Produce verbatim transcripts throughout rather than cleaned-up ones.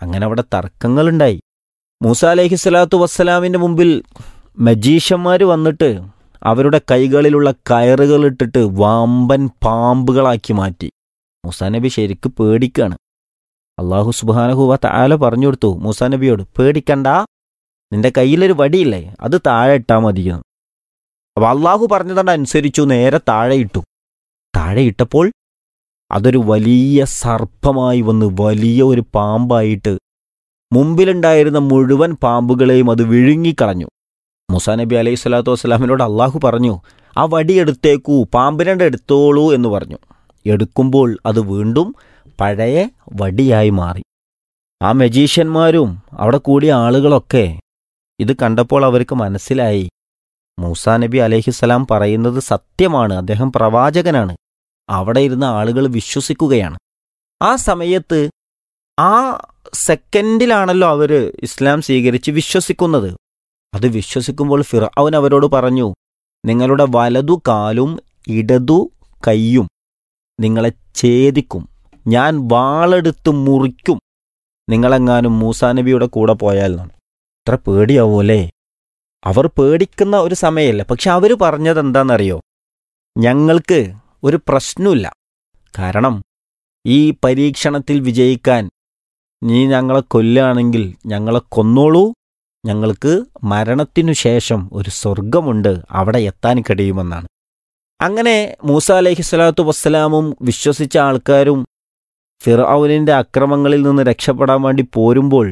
അങ്ങനെ അവിടെ തർക്കങ്ങളുണ്ടായി. മൂസ അലൈഹിസ്സലാത്തു വസ്സലാമിൻ്റെ മുമ്പിൽ മജീഷ്യന്മാർ വന്നിട്ട് അവരുടെ കൈകളിലുള്ള കയറുകളിട്ടിട്ട് വമ്പൻ പാമ്പുകളാക്കി മാറ്റി. മൂസാ നബി ശരിക്ക് പേടിക്കാണ്. അള്ളാഹു സുബ്ഹാനഹു വ തആല പറഞ്ഞു കൊടുത്തു മൂസാ നബിയോട്, പേടിക്കണ്ട, നിന്റെ കയ്യിലൊരു വടിയില്ലേ അത് താഴെ ഇട്ടാൽ മതിയെന്ന്. അപ്പോൾ അള്ളാഹു പറഞ്ഞതുകൊണ്ട് അനുസരിച്ചു, നേരെ താഴെ ഇട്ടു. താഴെ ഇട്ടപ്പോൾ അതൊരു വലിയ സർപ്പമായി വന്ന് വലിയ ഒരു പാമ്പായിട്ട് മുമ്പിലുണ്ടായിരുന്ന മുഴുവൻ പാമ്പുകളെയും അത് വിഴുങ്ങിക്കളഞ്ഞു. മൂസാ നബി അലൈഹി സ്വലാത്തു വസ്സലാമിനോട് അള്ളാഹു പറഞ്ഞു, ആ വടി എടുത്തേക്കൂ, പാമ്പിനെ എടുത്തോളൂ എന്ന് പറഞ്ഞു. എടുക്കുമ്പോൾ അത് വീണ്ടും പഴയ വടിയായി മാറി. ആ മജീഷ്യന്മാരും അവിടെ കൂടിയ ആളുകളൊക്കെ ഇത് കണ്ടപ്പോൾ അവർക്ക് മനസ്സിലായി മൂസാ നബി അലൈഹിസ്സലാം പറയുന്നത് സത്യമാണ്, അദ്ദേഹം പ്രവാചകനാണ്. അവിടെ ഇരുന്ന ആളുകൾ വിശ്വസിക്കുകയാണ്. ആ സമയത്ത് ആ സെക്കൻഡിലാണല്ലോ അവർ ഇസ്ലാം സ്വീകരിച്ച് വിശ്വസിക്കുന്നത്. അത് വിശ്വസിക്കുമ്പോൾ ഫിർഔൻ അവരോട് പറഞ്ഞു, നിങ്ങളുടെ വലതു കാലും ഇടതു കൈയും നിങ്ങളെ ഛേദിക്കും, ഞാൻ വാളെടുത്ത് മുറിക്കും, നിങ്ങളെങ്ങാനും മൂസാ നബിയുടെ കൂടെ പോയാൽ. ഇത്ര പേടിയാവൂലേ? അവർ പേടിക്കുന്ന ഒരു സമയമല്ല. പക്ഷെ അവർ പറഞ്ഞത് എന്താണെന്നറിയോ? ഞങ്ങൾക്ക് ഒരു പ്രശ്നമില്ല, കാരണം ഈ പരീക്ഷണത്തിൽ വിജയിക്കാൻ നീ ഞങ്ങളെ കൊല്ലുകയാണെങ്കിൽ ഞങ്ങളെ കൊന്നോളൂ, ഞങ്ങൾക്ക് മരണത്തിനു ശേഷം ഒരു സ്വർഗമുണ്ട്, അവിടെ എത്താൻ കഴിയുമെന്നാണ്. അങ്ങനെ മൂസ അലൈഹിസ്സലാത്തു വസ്സലാമും വിശ്വസിച്ച ആൾക്കാരും ഫിർഔനിൻ്റെ അക്രമങ്ങളിൽ നിന്ന് രക്ഷപ്പെടാൻ വേണ്ടി പോരുമ്പോൾ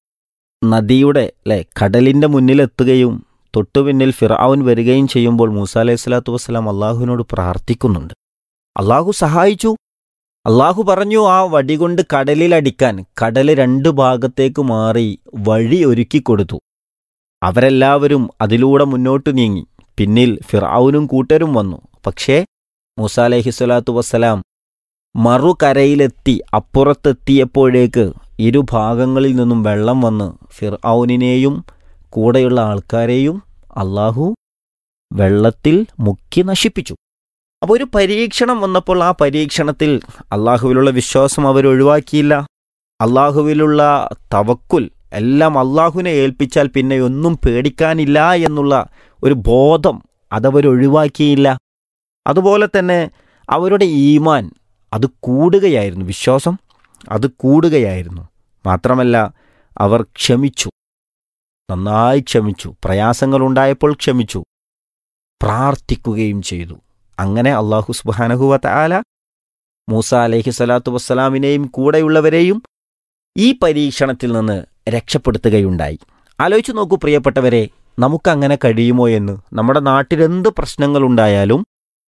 നദിയുടെ അല്ലെ കടലിൻ്റെ മുന്നിലെത്തുകയും തൊട്ടുപിന്നിൽ ഫിർഔൻ വരികയും ചെയ്യുമ്പോൾ മൂസ അലൈഹി സ്വലാത്തു വസ്സലാം അള്ളാഹുവിനോട് പ്രാർത്ഥിക്കുന്നുണ്ട്. അള്ളാഹു സഹായിച്ചു. അള്ളാഹു പറഞ്ഞു ആ വടി കൊണ്ട് കടലിലടിക്കാൻ. കടൽ രണ്ട് ഭാഗത്തേക്ക് മാറി വഴി ഒരുക്കിക്കൊടുത്തു. അവരെല്ലാവരും അതിലൂടെ മുന്നോട്ട് നീങ്ങി. പിന്നിൽ ഫിർഔനും കൂട്ടരും വന്നു. പക്ഷേ മൂസ അലൈഹി സ്വലാത്തു വസ്സലാം മറുകരയിലെത്തി അപ്പുറത്തെത്തിയപ്പോഴേക്ക് ഇരുഭാഗങ്ങളിൽ നിന്നും വെള്ളം വന്ന് ഫിർഔനിനെയും കൂടെയുള്ള ആൾക്കാരെയും അള്ളാഹു വെള്ളത്തിൽ മുക്കി നശിപ്പിച്ചു. അപ്പോൾ ഒരു പരീക്ഷണം വന്നപ്പോൾ ആ പരീക്ഷണത്തിൽ അള്ളാഹുവിലുള്ള വിശ്വാസം അവർ ഒഴിവാക്കിയില്ല. അള്ളാഹുവിലുള്ള തവക്കുൽ എല്ലാം അള്ളാഹുവിനെ ഏൽപ്പിച്ചാൽ പിന്നെ ഒന്നും പേടിക്കാനില്ല എന്നുള്ള ഒരു ബോധം അതവരൊഴിവാക്കിയില്ല. അതുപോലെ തന്നെ അവരുടെ ഈമാൻ അത് കൂടുകയായിരുന്നു, വിശ്വാസം അത് കൂടുകയായിരുന്നു. മാത്രമല്ല അവർ ക്ഷമിച്ചു, നന്നായി ക്ഷമിച്ചു. പ്രയാസങ്ങളുണ്ടായപ്പോൾ ക്ഷമിച്ചു, പ്രാർത്ഥിക്കുകയും ചെയ്തു. അങ്ങനെ അള്ളാഹു സുബ്ഹാനഹു വ തആല മൂസ അലൈഹി സ്വലാത്തു വസ്സലാമിനെയും കൂടെയുള്ളവരെയും ഈ പരീക്ഷണത്തിൽ നിന്ന് രക്ഷപ്പെടുത്തുകയുണ്ടായി. ആലോചിച്ച് നോക്കൂ പ്രിയപ്പെട്ടവരെ, നമുക്കങ്ങനെ കഴിയുമോ എന്ന്. നമ്മുടെ നാട്ടിലെന്ത് പ്രശ്നങ്ങളുണ്ടായാലും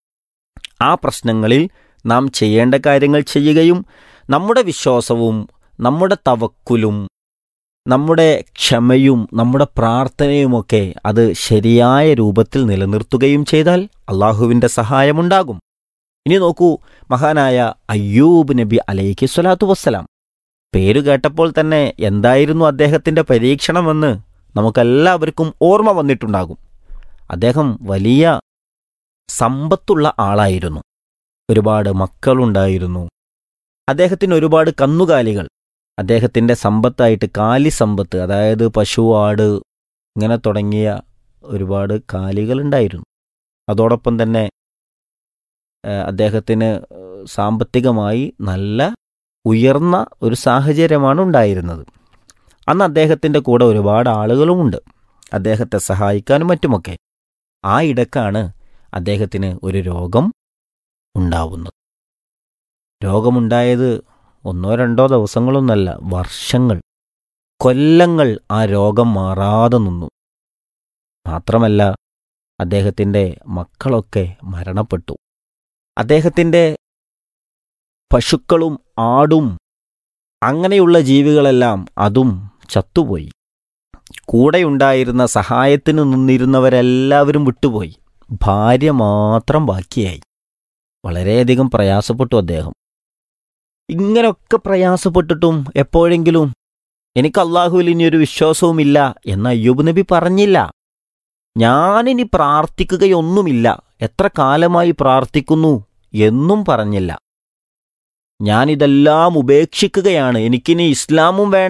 ആ പ്രശ്നങ്ങളിൽ നാം ചെയ്യേണ്ട കാര്യങ്ങൾ ചെയ്യുകയും നമ്മുടെ വിശ്വാസവും നമ്മുടെ തവക്കുലും നമ്മുടെ ക്ഷമയും നമ്മുടെ പ്രാർത്ഥനയുമൊക്കെ അത് ശരിയായ രൂപത്തിൽ നിലനിർത്തുകയും ചെയ്താൽ അള്ളാഹുവിൻ്റെ സഹായമുണ്ടാകും. ഇനി നോക്കൂ, മഹാനായ അയ്യൂബ് നബി അലൈഹി സ്വലാത്തു വസ്സലാം. പേരു കേട്ടപ്പോൾ തന്നെ എന്തായിരുന്നു അദ്ദേഹത്തിൻ്റെ പരീക്ഷണമെന്ന് നമുക്കെല്ലാവർക്കും ഓർമ്മ വന്നിട്ടുണ്ടാകും. അദ്ദേഹം വലിയ സമ്പത്തുള്ള ആളായിരുന്നു. ഒരുപാട് മക്കളുണ്ടായിരുന്നു. അദ്ദേഹത്തിന് ഒരുപാട് കന്നുകാലികൾ, അദ്ദേഹത്തിൻ്റെ സമ്പത്തായിട്ട് കാലി സമ്പത്ത്, അതായത് പശു, ആട് ഇങ്ങനെ തുടങ്ങിയ ഒരുപാട് കാലികളുണ്ടായിരുന്നു. അതോടൊപ്പം തന്നെ അദ്ദേഹത്തിന് സാമ്പത്തികമായി നല്ല ഉയർന്ന ഒരു സാഹചര്യമാണ് ഉണ്ടായിരുന്നത്. അന്ന് അദ്ദേഹത്തിൻ്റെ കൂടെ ഒരുപാട് ആളുകളുമുണ്ട് അദ്ദേഹത്തെ സഹായിക്കാനും മറ്റുമൊക്കെ. ആ ഇടക്കാണ് അദ്ദേഹത്തിന് ഒരു രോഗം ഉണ്ടാവുന്നത്. രോഗമുണ്ടായത് ഒന്നോ രണ്ടോ ദിവസങ്ങളൊന്നല്ല, വർഷങ്ങൾ, കൊല്ലങ്ങൾ ആ രോഗം മാറാതെ നിന്നു. മാത്രമല്ല അദ്ദേഹത്തിൻ്റെ മക്കളൊക്കെ മരണപ്പെട്ടു. അദ്ദേഹത്തിൻ്റെ പശുക്കളും ആടും അങ്ങനെയുള്ള ജീവികളെല്ലാം അതും ചത്തുപോയി. കൂടെയുണ്ടായിരുന്ന സഹായത്തിന് നിന്നിരുന്നവരെല്ലാവരും വിട്ടുപോയി. ഭാര്യ മാത്രം ബാക്കിയായി. വളരെയധികം പ്രയാസപ്പെട്ടു അദ്ദേഹം. ഇങ്ങനെയൊക്കെ പ്രയാസപ്പെട്ടിട്ടും എപ്പോഴെങ്കിലും എനിക്ക് അള്ളാഹുവിൽ ഇനിയൊരു വിശ്വാസവുമില്ല എന്ന് അയ്യൂബ് നബി പറഞ്ഞില്ല. ഞാനിനി പ്രാർത്ഥിക്കുകയൊന്നുമില്ല, എത്ര കാലമായി പ്രാർത്ഥിക്കുന്നു എന്നും പറഞ്ഞില്ല. ഞാനിതെല്ലാം ഉപേക്ഷിക്കുകയാണ്, എനിക്കിനി ഇസ്ലാമും വേണ്ട